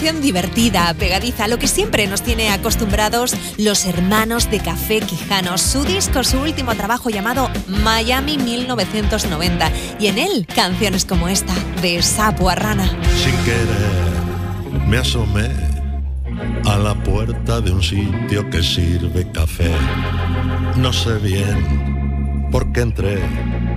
canción divertida, pegadiza, lo que siempre nos tiene acostumbrados los hermanos de Café Quijano. Su disco, su último trabajo llamado Miami 1990. Y en él, canciones como esta, de Sapo a Rana. Sin querer, me asomé a la puerta de un sitio que sirve café. No sé bien por qué entré,